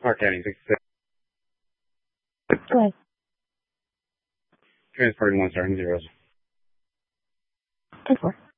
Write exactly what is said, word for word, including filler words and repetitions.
Park County six six. Go ahead. Transporting one star and zeros. ten four.